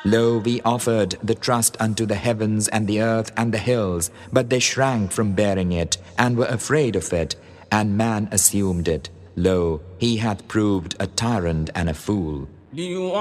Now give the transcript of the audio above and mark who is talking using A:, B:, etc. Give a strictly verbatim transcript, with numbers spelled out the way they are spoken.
A: Lo, we offered the trust unto the heavens and the earth and the hills, but they shrank from bearing it, and were afraid of it, and man assumed it. Lo, he hath proved a tyrant and a fool.